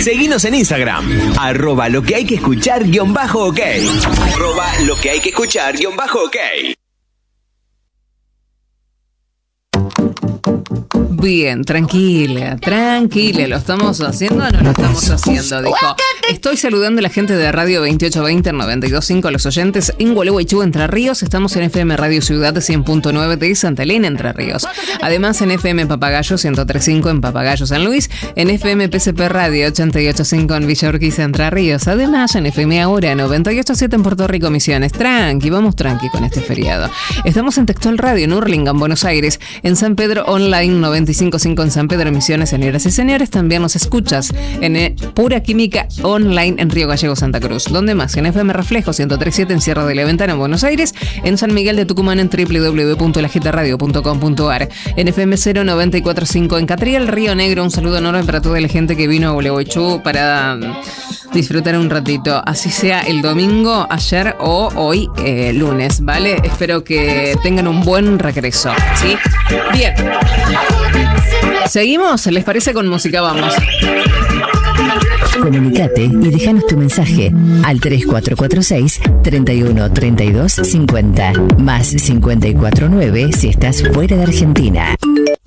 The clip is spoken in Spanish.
Seguinos en Instagram, @lo que hay que escuchar _ok. @lo que hay que escuchar _ok. Bien, tranquila, ¿lo estamos haciendo o no lo estamos haciendo? Dijo. Estoy saludando a la gente de Radio 2820 en 92.5, a los oyentes en Gualeguaychú, Entre Ríos. Estamos en FM Radio Ciudad 100.9 de Santa Elena, Entre Ríos. Además en FM Papagayo 103.5 en Papagayo San Luis, en FM PCP Radio 88.5 en Villa Urquiza, Entre Ríos. Además en FM Ahora 98.7 en Puerto Rico, Misiones. Vamos tranqui con este feriado. Estamos en Textual Radio en Hurlingham, Buenos Aires, en San Pedro Online 95.5 en San Pedro, Misiones, señoras y señores. También nos escuchas en Pura Química Online en Río Gallegos, Santa Cruz. ¿Dónde más? En FM Reflejo 103.7 en Sierra de la Ventana, en Buenos Aires. En San Miguel de Tucumán en www.lagitaradio.com.ar. En FM 094.5 en Catriel, Río Negro. Un saludo enorme para toda la gente que vino a Gualeguaychú para disfrutar un ratito. Así sea el domingo, ayer o hoy, lunes, ¿vale? Espero que tengan un buen regreso, ¿sí? Bien. ¿Seguimos? ¿Les parece? Con música vamos. Comunicate y déjanos tu mensaje al 3446 31 32 50 más 549 si estás fuera de Argentina.